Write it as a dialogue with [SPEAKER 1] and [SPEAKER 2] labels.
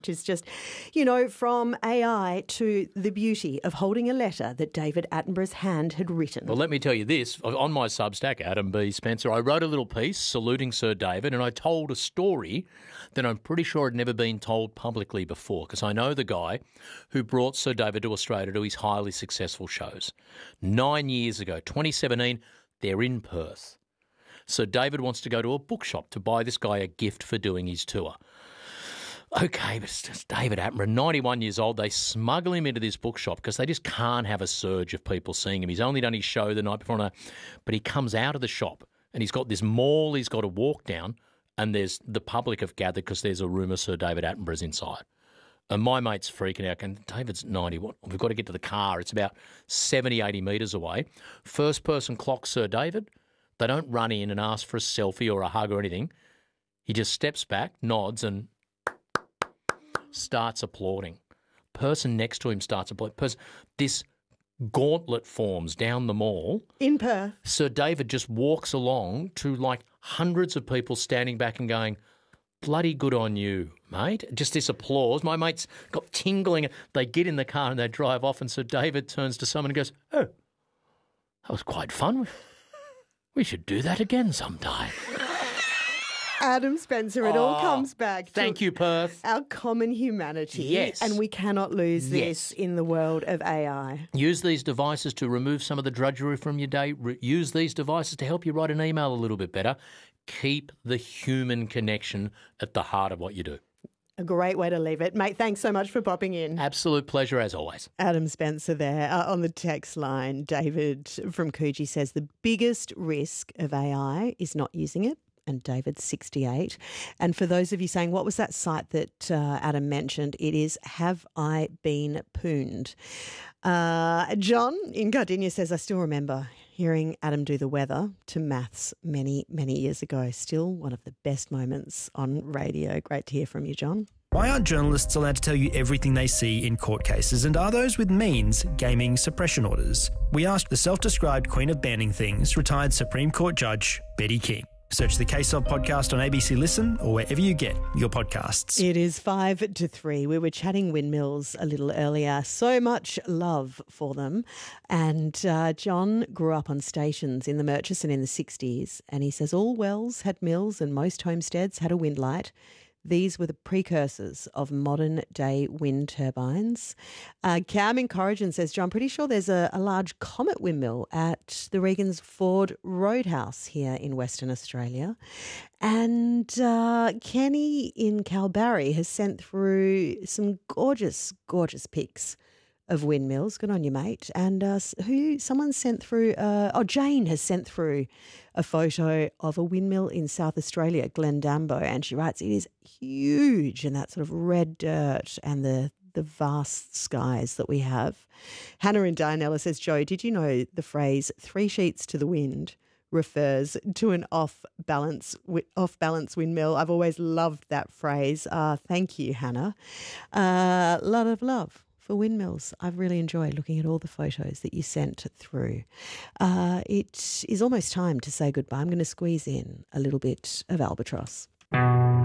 [SPEAKER 1] Is just, from AI to the beauty of holding a letter that David Attenborough's hand had written.
[SPEAKER 2] Well, let me tell you this. On my Substack, Adam B. Spencer, I wrote a little piece saluting Sir David, and I told a story that I'm pretty sure had never been told publicly before, because I know the guy who brought Sir David to Australia to his highly successful shows. 9 years ago, 2017, they're in Perth. Sir David wants to go to a bookshop to buy this guy a gift for doing his tour. Okay, but it's just David Attenborough, 91 years old. They smuggle him into this bookshop because they just can't have a surge of people seeing him. He's only done his show the night before, but he comes out of the shop and he's got this mall he's got to walk down, and there's the public have gathered because there's a rumour Sir David Attenborough's inside. And my mate's freaking out, and David's 91. We've got to get to the car. It's about 70, 80 metres away. First person clocks Sir David. They don't run in and ask for a selfie or a hug or anything. He just steps back, nods, and starts applauding. Person next to him starts applauding. This gauntlet forms down the mall.
[SPEAKER 1] In Perth.
[SPEAKER 2] Sir David just walks along to like hundreds of people standing back and going, bloody good on you, mate. Just this applause. My mate's got tingling. They get in the car and they drive off, and Sir David turns to someone and goes, oh, that was quite fun. We should do that again sometime.
[SPEAKER 1] Adam Spencer, it all comes back to
[SPEAKER 2] thank you, Perth.
[SPEAKER 1] Our common humanity.
[SPEAKER 2] Yes.
[SPEAKER 1] And we cannot lose this in the world of AI.
[SPEAKER 2] Use these devices to remove some of the drudgery from your day. Use these devices to help you write an email a little bit better. Keep the human connection at the heart of what you do.
[SPEAKER 1] A great way to leave it. Mate, thanks so much for popping in.
[SPEAKER 2] Absolute pleasure as always.
[SPEAKER 1] Adam Spencer there on the text line. David from Coogee says the biggest risk of AI is not using it. And David's 68. And for those of you saying, what was that site that Adam mentioned? It is Have I Been Pooned? John in Gardenia says, I still remember hearing Adam do the weather to maths many, many years ago. Still one of the best moments on radio. Great to hear from you, John.
[SPEAKER 3] Why aren't journalists allowed to tell you everything they see in court cases, and are those with means gaming suppression orders? We asked the self-described queen of banning things, retired Supreme Court Judge Betty King. Search the Case Of podcast on ABC Listen or wherever you get your podcasts.
[SPEAKER 1] It is 5 to 3. We were chatting windmills a little earlier. So much love for them. And John grew up on stations in the Murchison in the 60s. And he says all wells had mills and most homesteads had a wind light. These were the precursors of modern-day wind turbines. Cam in Corrigan says, John, pretty sure there's a large Comet windmill at the Regan's Ford Roadhouse here in Western Australia. And Kenny in Kalbarri has sent through some gorgeous, gorgeous pics of windmills. Good on you, mate. And someone sent through, Jane has sent through a photo of a windmill in South Australia, Glendambo, and she writes, it is huge, and that sort of red dirt and the vast skies that we have. Hannah in Dianella says, Joe, did you know the phrase 3 sheets to the wind refers to an off-balance windmill? I've always loved that phrase. Thank you, Hannah. A lot of love for windmills. I've really enjoyed looking at all the photos that you sent through. It is almost time to say goodbye. I'm going to squeeze in a little bit of Albatross.